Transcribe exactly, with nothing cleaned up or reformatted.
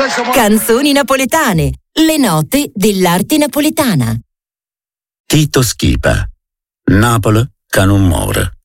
Canzoni napoletane, le note dell'arte napoletana. Tito Schipa, Napoli che non muore.